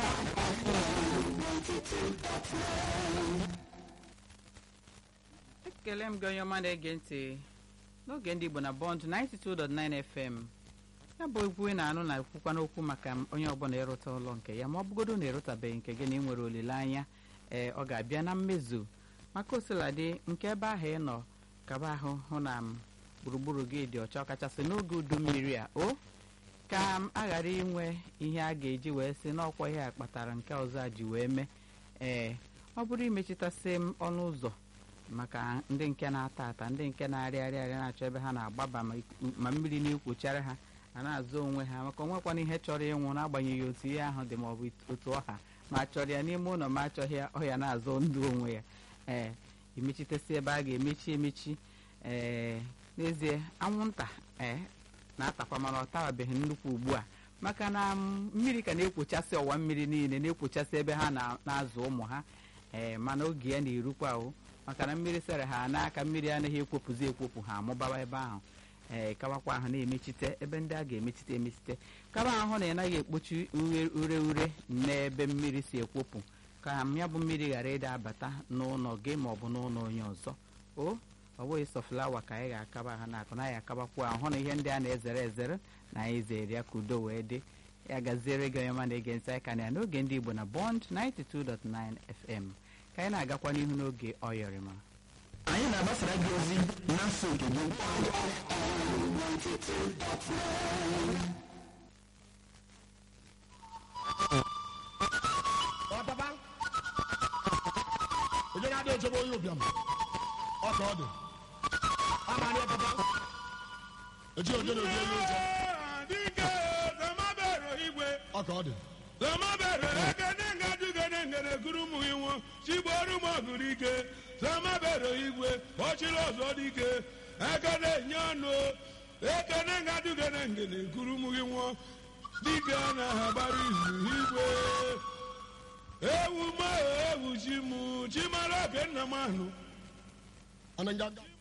ekele m gị onye ọma na-ege ntị n'oge ndị Igbo na Bond 92.9 FM. ya bụ egwu ị na-anụ na-ekwukwa n'okwu maka onye ọbụla ịrụta ụlọ nke ya ma ọ bụgodo na ịrụtabeghị nke gị na ị nwere olileanya ọ ga-abịa na mmezu maka osiladị nke ebe ahụ ị nọ kaba ahụ hụ na gburugburu gị dị ọcha ọkachasị n'oge udu mmiri a ka m aghara inwe ihe a ga-eji wee sị n'ọkwa ihe a kpatara nke ọzọ a ji wee mee ọ bụrụ imechitasị m ọnụ ụzọ maka ndị nke na-ata ata ndị nke na-arịarị arịa na-achọ ebe ha na-agbaba ma mmiri na-ekwochara ha a na-azụ onwe ha maka onwekwana ihe chọrọ ịnwụ n'agbanyeghị otu ihe ahụ dị maọbụ otu ọha ma chọrọ ya n'ime ụlọ ma achọghị ya ọhịa na-azụ ndụ onwe ya imechitesi ebe a ga-emechi emechi n'ezie anwụnta na-atakwa mana ọ tawabeghị nnukwu ugbu a maka na mmiri ka na-ekwochasị ọwa mmiri niile na-ekwochasị ebe ha na-azụ ụmụ ha mana oge ya na-erukwa maka na mmiri sere ha n'aka mmiri anaghị ekwopụzi ekwopụ ha amụbawa ebe ahụ kawakwa ahụ na-emechite ebe ndị a ga-emechite emechite kaba ahụ na ị naghị ekpochi ure n'ebe mmiri si ekwopụ ka ya bụ mmiri ghara ịda abata n'ụlọ gị ma ọ bụ n'ụlọ onye ọzọ ọ bụghị sọ flawa ka anyị ga-akaba ha na-akụ na ya akabakwa ahụ na ihe ndị a na-ezere ezere na anyị zere ya ka udo wee dị ya gaziere gị onye ma na-ege ntị aka na ya n'oge ndị Igbo na Bond 92.9 FM ka anyị na-agakwa n'ihu n'oge ọyọrịma anyị na-agbasara gị ozi n'afọ nke gị papa onye na-adị echebe onye ụbịam ọka ọ dị amanị papa eji onye na onye ụzọ dike zamabero igwe ọka ọ dị zamabero ekene ngajugene ngene kuru ụmụ gị nwụọ chigboru m ọgụrụ ike zamabero igwe ọchịrị ọzọ dike ekene nye ọnụ ekene ngajugene ngene kuru ụmụ gị nwụọ dike na ha gbara izu igwe ewu ma ewu chi mụ chimara oke nna m ahụ ananja